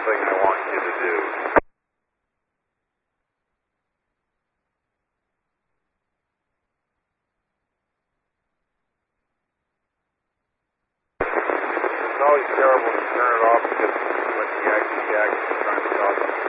thing I want you to do. It's always terrible to turn it off because when the actually is trying to talk.